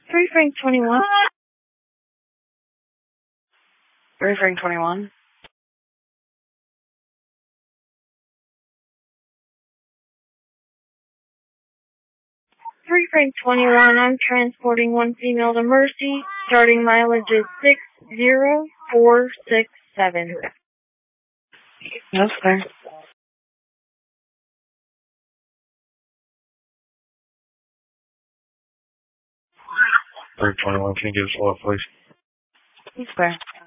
3 Frank 21. 3 Frank 21. 3 Frank 21. I'm transporting one female to Mercy. Starting mileage is 60467. That's fair. 321, can you give us a look, please? That's fair.